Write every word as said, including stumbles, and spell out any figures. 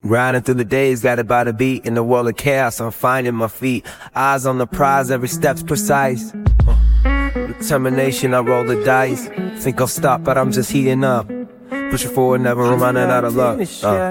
Riding through the days, guided by the beat. In the world of chaos, I'm finding my feet. Eyes on the prize, every step's precise. uh, Determination, I roll the dice. Think I'll stop, but I'm just heating up. Pushing forward, never running out of luck. uh.